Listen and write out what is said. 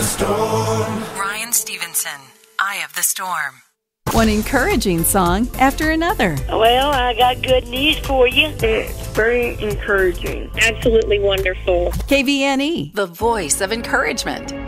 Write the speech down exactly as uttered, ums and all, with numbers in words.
the storm. Ryan Stevenson, Eye of the Storm. One encouraging song after another. Well, I got good news for you. It's very encouraging. Absolutely wonderful. K V N E, the voice of encouragement.